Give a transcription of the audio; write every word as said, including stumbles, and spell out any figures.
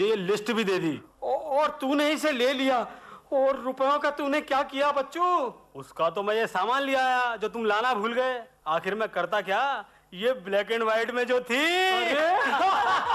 मुझे ये लिस्ट भी दे दी। और तूने इसे ले लिया, और रुपयों का तूने क्या किया बच्चू? उसका तो मैं ये सामान ले आया जो तुम लाना भूल गए। आखिर मैं करता क्या, ये ब्लैक एंड व्हाइट में जो थी।